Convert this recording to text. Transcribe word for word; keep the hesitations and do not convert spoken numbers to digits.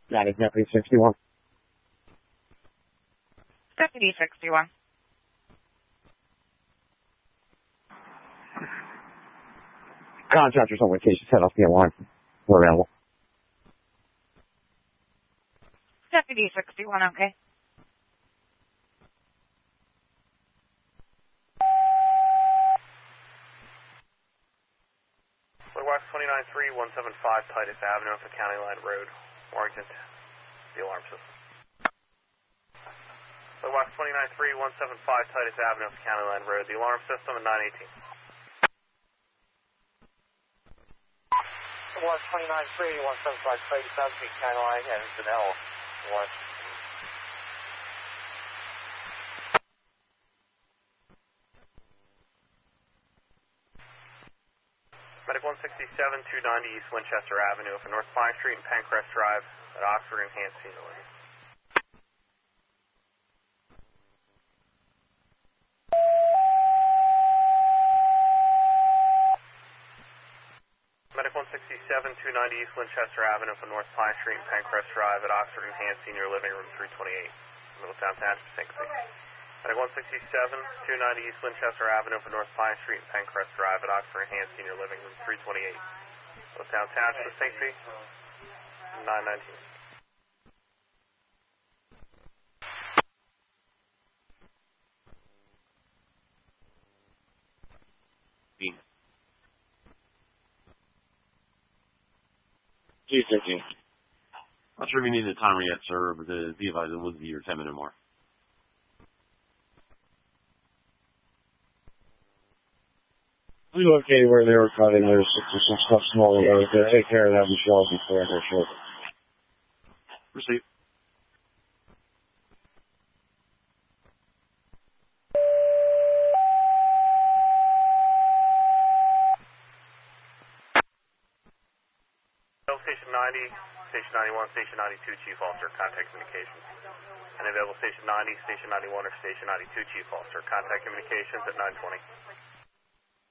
That is Deputy sixty-one. Deputy sixty-one. Contractors on location, set off the alarm. We're available. Deputy sixty-one, okay. West twenty-nine three one seven five Titus Avenue off the County Line Road, Warrington, the alarm system. West twenty-nine three one seven five Titus Avenue off the County Line Road, the alarm system at nine eighteen. West twenty-nine three one seven five Titus Avenue, County Line, Henderson L. One. Medic one sixty-seven two ninety East Winchester Avenue for North Pine Street and Pencrest Drive at Oxford and Enhanced Senior Living. Medic one sixty-seven two ninety East Winchester Avenue for North Pine Street and Pencrest Drive at Oxford and Enhanced Senior Living, room three twenty-eight, Middletown Township, Saint Pete. Medic one sixty-seven two ninety East Winchester Avenue for North Pine Street and Pencrest Drive at Oxford Enhanced Senior Living, room three twenty-eight, Middletown Township, Saint Pete, nine nineteen. G fifteen. Not sure if you need the timer yet, sir, but the be advised it will be your ten minute mark. We located where they were cutting. There's some stuff small over there. Take care of that, Michelle, before they're short. Receive. Station ninety, Station ninety-one, Station ninety-two, Chief Officer, contact communications. And available Station ninety, Station ninety-one, or Station ninety-two, Chief Officer, contact communications at nine twenty.